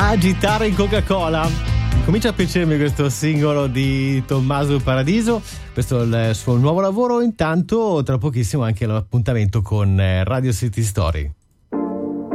Agitare in Coca-Cola. Comincia a piacermi questo singolo di Tommaso Paradiso. Questo è il suo nuovo lavoro. Intanto tra pochissimo anche l'appuntamento con Radio City Story.